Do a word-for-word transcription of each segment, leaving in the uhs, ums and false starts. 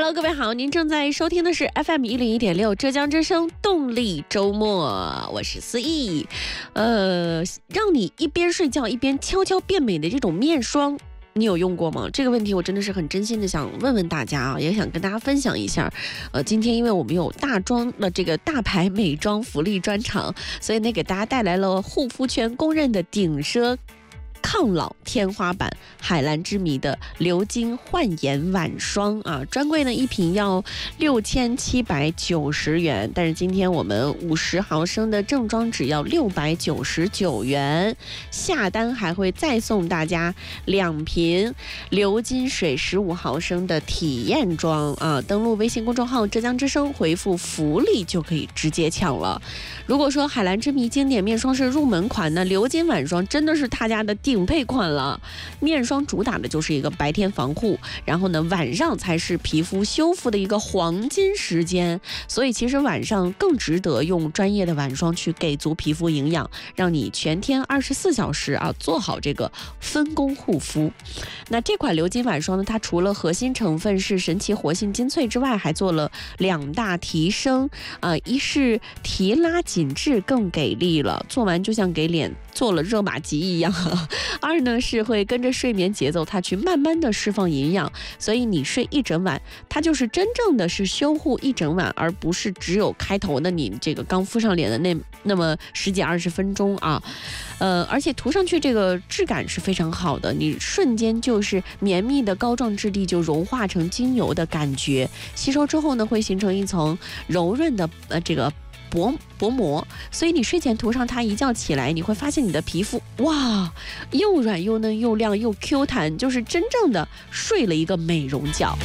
Hello， 各位好，您正在收听的是 F M 一零一点六浙江之声动力周末，我是思毅。呃，让你一边睡觉一边悄悄变美的这种面霜，你有用过吗？这个问题我真的是很真心的想问问大家啊，也想跟大家分享一下。呃，今天因为我们有大妆的这个大牌美妆福利专场，所以呢给大家带来了护肤圈公认的顶奢抗老天花板海蓝之谜的流金焕颜晚霜啊，专柜呢一瓶要六千七百九十元，但是今天我们五十毫升的正装只要六百九十九元，下单还会再送大家两瓶流金水十五毫升的体验装啊！登录微信公众号浙江之声，回复福利就可以直接抢了。如果说海蓝之谜经典面霜是入门款，那流金晚霜真的是他家的顶配款了。面霜主打的就是一个白天防护，然后呢晚上才是皮肤修复的一个黄金时间，所以其实晚上更值得用专业的晚霜去给足皮肤营养，让你全天二十四小时啊做好这个分工护肤。那这款流金晚霜呢，它除了核心成分是神奇活性精粹之外，还做了两大提升啊、呃，一是提拉紧致更给力了，做完就像给脸做了热玛吉一样二呢是会跟着睡眠节奏它去慢慢的释放营养，所以你睡一整晚，它就是真正的是修护一整晚，而不是只有开头的你这个刚敷上脸的那那么十几二十分钟啊。呃，而且涂上去这个质感是非常好的，你瞬间就是绵密的膏状质地就融化成精油的感觉，吸收之后呢会形成一层柔润的呃这个薄薄膜，所以你睡前涂上它，一觉起来你会发现你的皮肤哇，又软又嫩又亮又 Q 弹，就是真正的睡了一个美容觉。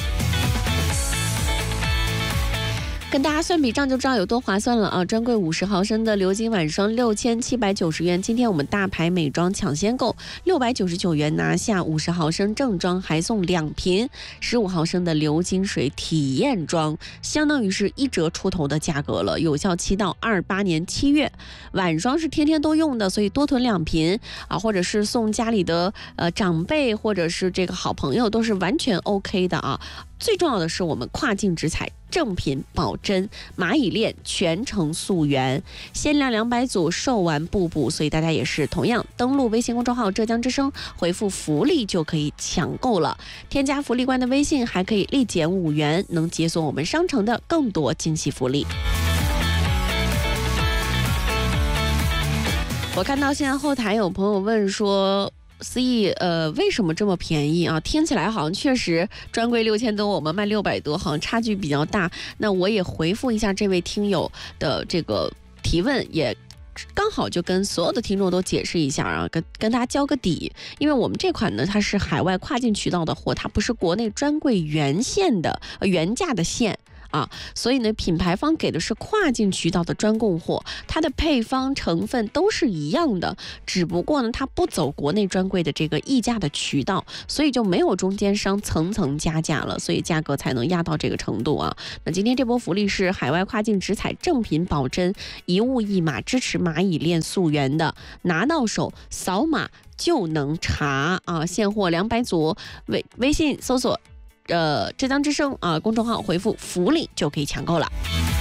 跟大家算笔账就知道有多划算了啊！专柜五十毫升的流金晚霜六千七百九十元，今天我们大牌美妆抢先购六百九十九元拿下五十毫升正装，还送两瓶十五毫升的流金水体验装，相当于是一折出头的价格了，有效期到二八年七月。晚霜是天天都用的，所以多囤两瓶啊，或者是送家里的呃长辈或者是这个好朋友都是完全 OK 的啊。最重要的是我们跨境直采正品保真蚂蚁链全程溯源，限量两百组，售完不补，所以大家也是同样登录微信公众号浙江之声，回复福利就可以抢购了。添加福利官的微信还可以立减五元，能解锁我们商城的更多惊喜福利。我看到现在后台有朋友问说，思毅，呃，为什么这么便宜啊？听起来好像确实专柜六千多，我们卖六百多，好像差距比较大。那我也回复一下这位听友的这个提问，也刚好就跟所有的听众都解释一下啊，跟跟大家交个底。因为我们这款呢，它是海外跨境渠道的货，它不是国内专柜原线的呃原价的线。啊，所以呢，品牌方给的是跨境渠道的专供货，它的配方成分都是一样的，只不过呢，它不走国内专柜的这个议价的渠道，所以就没有中间商层层加价了，所以价格才能压到这个程度啊。那今天这波福利是海外跨境直采正品保真，一物一码，支持蚂蚁链溯源的，拿到手扫码就能查啊，现货两百组，微微信搜索。呃，浙江之声啊、呃，公众号回复福利就可以抢购了。